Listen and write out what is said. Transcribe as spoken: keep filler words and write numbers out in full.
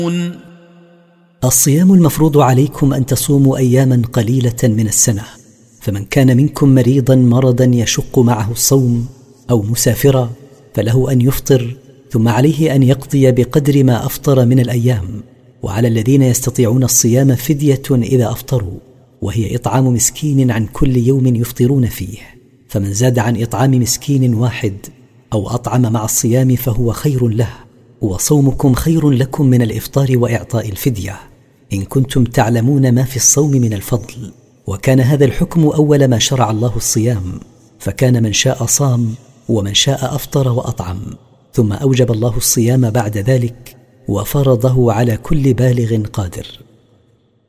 الصيام المفروض عليكم أن تصوموا أياما قليلة من السنة، فمن كان منكم مريضا مرضا يشق معه الصوم أو مسافرا فله أن يفطر، ثم عليه أن يقضي بقدر ما أفطر من الأيام. وعلى الذين يستطيعون الصيام فدية إذا أفطروا، وهي إطعام مسكين عن كل يوم يفطرون فيه، فمن زاد عن إطعام مسكين واحد أو أطعم مع الصيام فهو خير له، وصومكم خير لكم من الإفطار وإعطاء الفدية، إن كنتم تعلمون ما في الصوم من الفضل. وكان هذا الحكم أول ما شرع الله الصيام، فكان من شاء صام ومن شاء أفطر وأطعم، ثم أوجب الله الصيام بعد ذلك وفرضه على كل بالغ قادر.